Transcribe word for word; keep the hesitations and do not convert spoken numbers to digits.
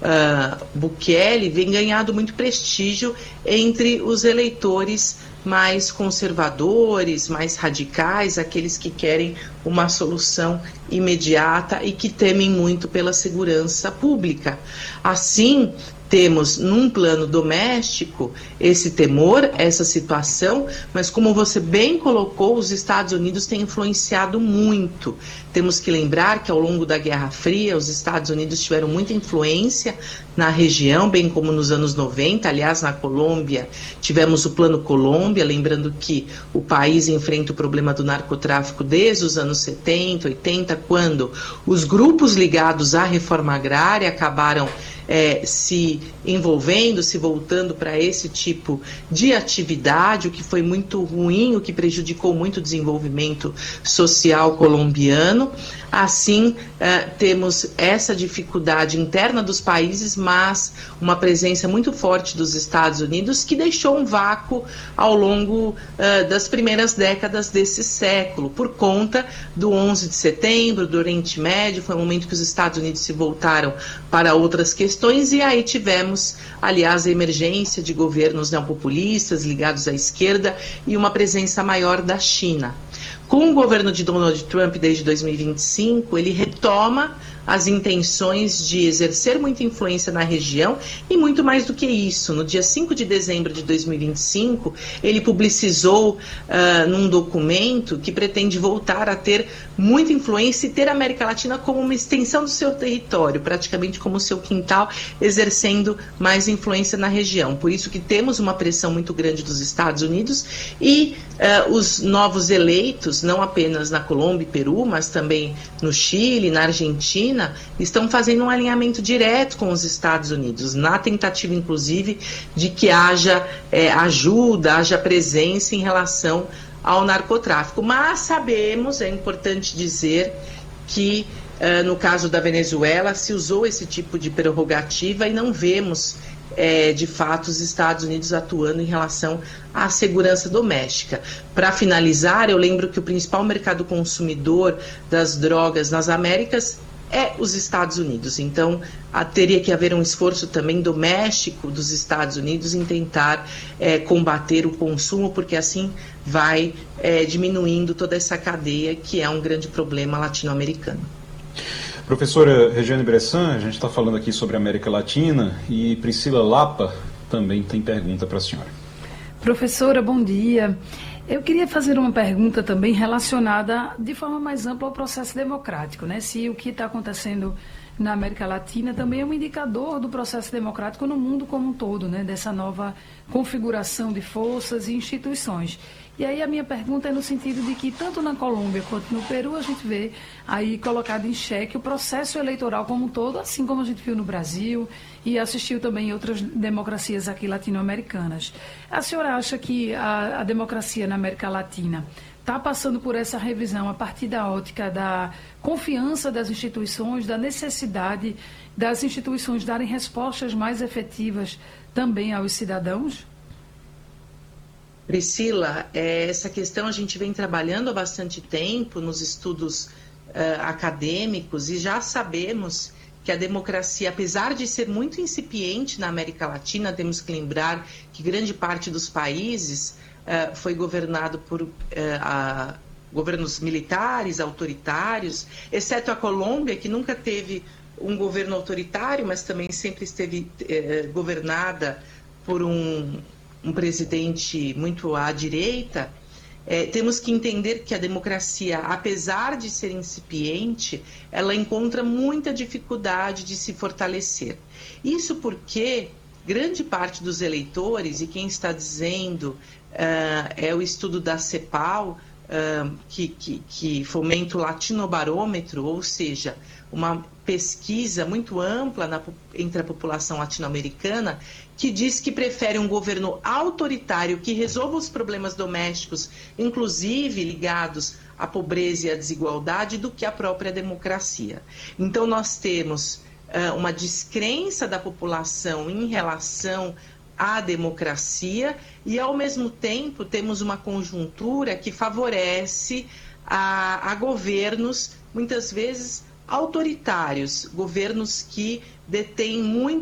uh, Bukele vem ganhando muito prestígio entre os eleitores mais conservadores, mais radicais, aqueles que querem uma solução imediata e que temem muito pela segurança pública. Assim, temos num plano doméstico esse temor, essa situação, mas como você bem colocou, os Estados Unidos têm influenciado muito. Temos que lembrar que ao longo da Guerra Fria, os Estados Unidos tiveram muita influência na região, bem como nos anos noventa, aliás, na Colômbia, tivemos o Plano Colômbia, lembrando que o país enfrenta o problema do narcotráfico desde os anos setenta, oitenta, quando os grupos ligados à reforma agrária acabaram É, se envolvendo, se voltando para esse tipo de atividade, o que foi muito ruim, o que prejudicou muito o desenvolvimento social colombiano. Assim, eh, temos essa dificuldade interna dos países, mas uma presença muito forte dos Estados Unidos que deixou um vácuo ao longo eh, das primeiras décadas desse século, por conta do onze de setembro, do Oriente Médio. Foi um momento que os Estados Unidos se voltaram para outras questões e aí tivemos, aliás, a emergência de governos neopopulistas ligados à esquerda e uma presença maior da China. Com o governo de Donald Trump desde dois mil e vinte e cinco, ele retoma as intenções de exercer muita influência na região e muito mais do que isso. No dia cinco de dezembro de dois mil e vinte e cinco, ele publicizou uh, num documento que pretende voltar a ter muita influência e ter a América Latina como uma extensão do seu território, praticamente como seu quintal, exercendo mais influência na região. Por isso que temos uma pressão muito grande dos Estados Unidos e uh, os novos eleitos, não apenas na Colômbia e Peru, mas também no Chile, na Argentina, estão fazendo um alinhamento direto com os Estados Unidos, na tentativa, inclusive, de que haja é, ajuda, haja presença em relação ao narcotráfico. Mas sabemos, é importante dizer, que uh, no caso da Venezuela se usou esse tipo de prerrogativa e não vemos É, de fato, os Estados Unidos atuando em relação à segurança doméstica. Para finalizar, eu lembro que o principal mercado consumidor das drogas nas Américas é os Estados Unidos. Então, a, teria que haver um esforço também doméstico dos Estados Unidos em tentar é, combater o consumo, porque assim vai é, diminuindo toda essa cadeia que é um grande problema latino-americano. Professora Regiane Bressan, a gente está falando aqui sobre a América Latina e Priscila Lapa também tem pergunta para a senhora. Professora, bom dia. Eu queria fazer uma pergunta também relacionada de forma mais ampla ao processo democrático, né? Se o que está acontecendo na América Latina também é um indicador do processo democrático no mundo como um todo, né? Dessa nova configuração de forças e instituições. E aí a minha pergunta é no sentido de que tanto na Colômbia quanto no Peru a gente vê aí colocado em xeque o processo eleitoral como um todo, assim como a gente viu no Brasil e assistiu também em outras democracias aqui latino-americanas. A senhora acha que a, a democracia na América Latina está passando por essa revisão a partir da ótica da confiança das instituições, da necessidade das instituições darem respostas mais efetivas também aos cidadãos? Priscila, essa questão a gente vem trabalhando há bastante tempo nos estudos uh, acadêmicos e já sabemos que a democracia, apesar de ser muito incipiente na América Latina, temos que lembrar que grande parte dos países uh, foi governado por uh, a, governos militares, autoritários, exceto a Colômbia, que nunca teve um governo autoritário, mas também sempre esteve uh, governada por um... um presidente muito à direita. É, temos que entender que a democracia, apesar de ser incipiente, ela encontra muita dificuldade de se fortalecer. Isso porque grande parte dos eleitores, e quem está dizendo uh, é o estudo da CEPAL, uh, que, que, que fomenta o Latinobarômetro, ou seja, uma pesquisa muito ampla na, entre a população latino-americana, que diz que prefere um governo autoritário que resolva os problemas domésticos, inclusive ligados à pobreza e à desigualdade, do que a própria democracia. Então nós temos uh, uma descrença da população em relação à democracia e, ao mesmo tempo, temos uma conjuntura que favorece a, a governos, muitas vezes, autoritários, governos que detêm muito